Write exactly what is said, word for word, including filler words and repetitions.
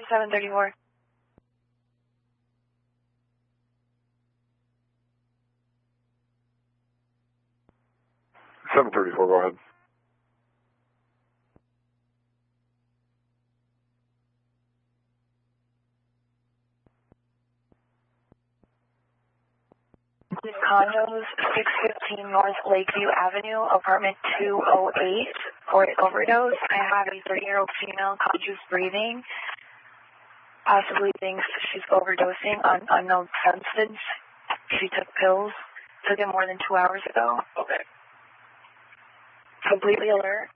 seven thirty-four. seven thirty-four, go ahead. Condos, six fifteen North Lakeview Avenue, apartment two oh eight, for an overdose. I have a thirty-year-old female conscious breathing, possibly thinks she's overdosing on unknown substance. She took pills, took it more than two hours ago. Okay. Completely alert.